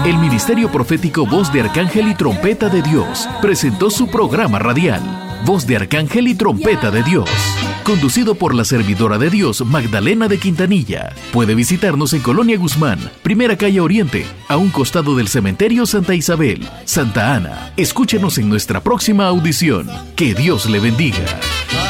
El Ministerio Profético Voz de Arcángel y Trompeta de Dios presentó su programa radial, Voz de Arcángel y Trompeta de Dios, conducido por la servidora de Dios Magdalena de Quintanilla. Puede visitarnos en Colonia Guzmán, Primera Calle Oriente, a un costado del Cementerio Santa Isabel, Santa Ana. Escúchenos en nuestra próxima audición. Que Dios le bendiga.